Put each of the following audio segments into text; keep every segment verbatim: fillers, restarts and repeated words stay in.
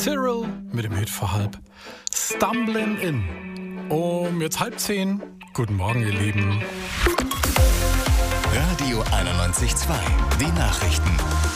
Cyril mit dem Hit vor halb. Stumbling in. Um jetzt halb zehn. Guten Morgen, ihr Lieben. Radio einundneunzig Komma zwei. Die Nachrichten.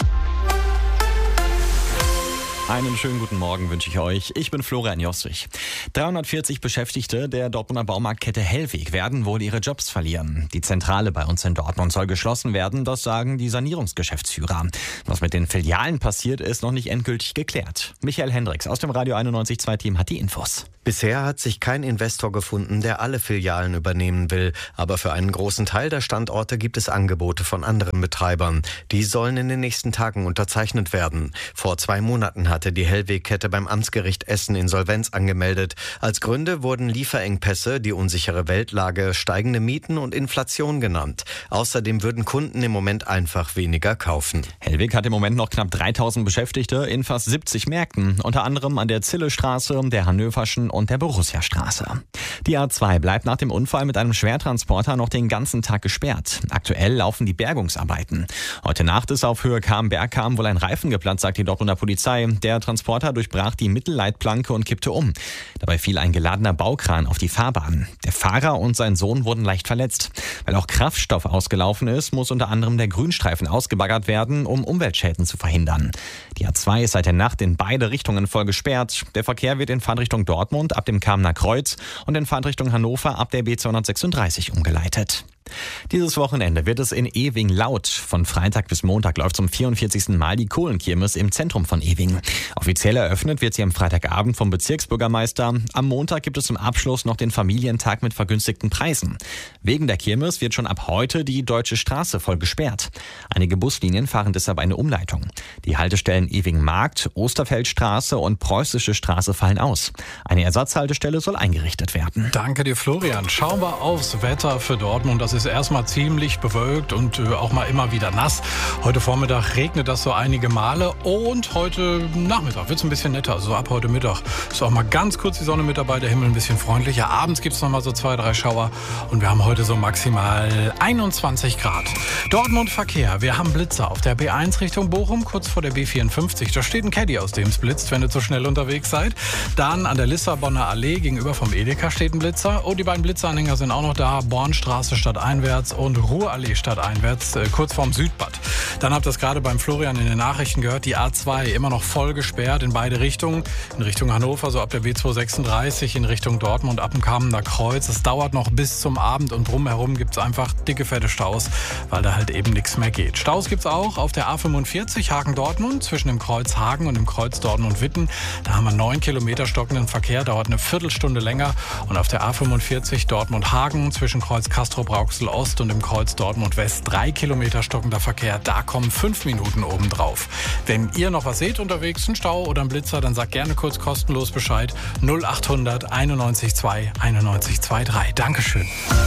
Einen schönen guten Morgen wünsche ich euch. Ich bin Florian Jostrich. dreihundertvierzig Beschäftigte der Dortmunder Baumarktkette Hellweg werden wohl ihre Jobs verlieren. Die Zentrale bei uns in Dortmund soll geschlossen werden, das sagen die Sanierungsgeschäftsführer. Was mit den Filialen passiert, ist noch nicht endgültig geklärt. Michael Hendricks aus dem Radio einundneunzig Komma zwei Team hat die Infos. Bisher hat sich kein Investor gefunden, der alle Filialen übernehmen will. Aber für einen großen Teil der Standorte gibt es Angebote von anderen Betreibern. Die sollen in den nächsten Tagen unterzeichnet werden. Vor zwei Monaten hatte die Hellweg-Kette beim Amtsgericht Essen Insolvenz angemeldet. Als Gründe wurden Lieferengpässe, die unsichere Weltlage, steigende Mieten und Inflation genannt. Außerdem würden Kunden im Moment einfach weniger kaufen. Hellweg hat im Moment noch knapp dreitausend Beschäftigte in fast siebzig Märkten, unter anderem an der Zillestraße, der Hannöverschen und der Borussiastraße. Die A zwei bleibt nach dem Unfall mit einem Schwertransporter noch den ganzen Tag gesperrt. Aktuell laufen die Bergungsarbeiten. Heute Nacht ist auf Höhe Kam-Bergkam wohl ein Reifen geplatzt, sagt die Dortmunder Polizei. Der Transporter durchbrach die Mittelleitplanke und kippte um. Dabei fiel ein geladener Baukran auf die Fahrbahn. Der Fahrer und sein Sohn wurden leicht verletzt. Weil auch Kraftstoff ausgelaufen ist, muss unter anderem der Grünstreifen ausgebaggert werden, um Umweltschäden zu verhindern. Die A zwei ist seit der Nacht in beide Richtungen voll gesperrt. Der Verkehr wird in Fahrtrichtung Dortmund ab dem Kamener Kreuz und in Fahrtrichtung Hannover ab der B zweihundertsechsunddreißig umgeleitet. Dieses Wochenende wird es in Ewing laut. Von Freitag bis Montag läuft zum vierundvierzigsten Mal die Kohlenkirmes im Zentrum von Ewing. Offiziell eröffnet wird sie am Freitagabend vom Bezirksbürgermeister. Am Montag gibt es zum Abschluss noch den Familientag mit vergünstigten Preisen. Wegen der Kirmes wird schon ab heute die Deutsche Straße voll gesperrt. Einige Buslinien fahren deshalb eine Umleitung. Die Haltestellen Ewing Markt, Osterfeldstraße und Preußische Straße fallen aus. Eine Ersatzhaltestelle soll eingerichtet werden. Danke dir, Florian. Schauen wir aufs Wetter für Dortmund. Das ist erstmal ziemlich bewölkt und äh, auch mal immer wieder nass. Heute Vormittag regnet das so einige Male und heute Nachmittag wird es ein bisschen netter. Also ab heute Mittag ist auch mal ganz kurz die Sonne mit dabei, der Himmel ein bisschen freundlicher. Abends gibt es noch mal so zwei, drei Schauer und wir haben heute so maximal einundzwanzig Grad. Dortmund Verkehr. Wir haben Blitzer auf der B eins Richtung Bochum, kurz vor der B vierundfünfzig. Da steht ein Caddy, aus dem es blitzt, wenn ihr zu schnell unterwegs seid. Dann an der Lissabonner Allee gegenüber vom Edeka steht ein Blitzer. Und die beiden Blitzeranhänger sind auch noch da. Bornstraße stadteinwärts und Ruhrallee stadteinwärts, äh, kurz vorm Südbad. Dann habt ihr es gerade beim Florian in den Nachrichten gehört, die A zwei immer noch voll gesperrt in beide Richtungen. In Richtung Hannover, so ab der B zweihundertsechsunddreißig, in Richtung Dortmund ab dem Kamener Kreuz. Es dauert noch bis zum Abend und drumherum gibt es einfach dicke, fette Staus, weil da halt eben nichts mehr geht. Staus gibt es auch auf der A fünfundvierzig Hagen-Dortmund zwischen dem Kreuz Hagen und dem Kreuz Dortmund-Witten. Da haben wir neun Kilometer stockenden Verkehr, dauert eine Viertelstunde länger. Und auf der A fünfundvierzig Dortmund-Hagen zwischen Kreuz Castrop-Rauxel Ost und im Kreuz Dortmund West drei Kilometer stockender Verkehr. Da kommen fünf Minuten obendrauf. Wenn ihr noch was seht unterwegs, einen Stau oder einen Blitzer, dann sagt gerne kurz kostenlos Bescheid. null achthundert einundneunzig zwei einundneunzig drei. Dankeschön.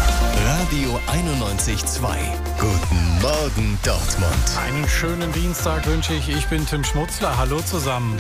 Radio einundneunzig Komma zwei. Guten Morgen Dortmund. Einen schönen Dienstag wünsche ich. Ich bin Tim Schmutzler. Hallo zusammen.